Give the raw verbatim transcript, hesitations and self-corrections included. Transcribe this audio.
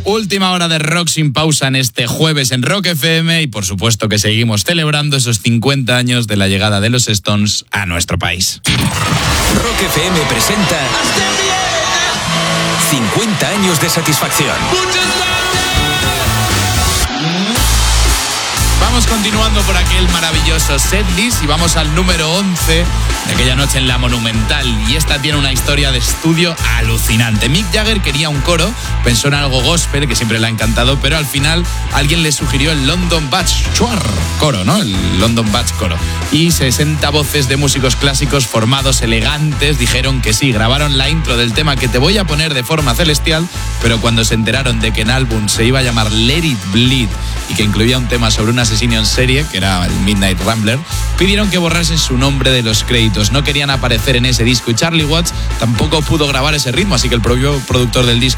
Última hora de Rock sin pausa en este jueves en Rock F M y por supuesto que seguimos celebrando esos cincuenta años de la llegada de los Stones a nuestro país. Rock F M presenta cincuenta años de satisfacción. Vamos continuando por aquel maravilloso setlist y vamos al número once de aquella noche en la Monumental. Y esta tiene una historia de estudio alucinante. Mick Jagger quería un coro, pensó en algo gospel, que siempre le ha encantado, pero al final alguien le sugirió el London Bach coro, ¿no? El London Bach coro. Y sesenta voces de músicos clásicos formados, elegantes, dijeron que sí. Grabaron la intro del tema que te voy a poner de forma celestial, pero cuando se enteraron de que el álbum se iba a llamar Let It Bleed y que incluía un tema sobre un asesino en serie, que era el Midnight Rambler, pidieron que borrasen su nombre de los créditos. No querían aparecer en ese disco y Charlie Watts tampoco pudo grabar ese ritmo, así que el propio productor del disco